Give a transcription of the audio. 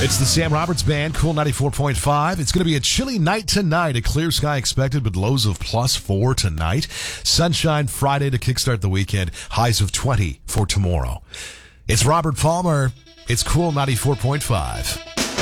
It's the Sam Roberts Band, Cool 94.5. It's going to be a chilly night tonight. A clear sky expected with lows of +4 tonight. Sunshine Friday to kickstart the weekend. Highs of 20 for tomorrow. It's Robert Palmer. It's Cool 94.5.